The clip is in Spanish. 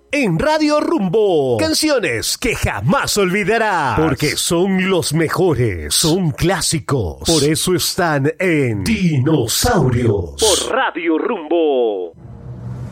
en Radio Rumbo. Canciones que jamás olvidarás, porque son los mejores, son clásicos. Por eso están en Dinosaurios por Radio Rumbo.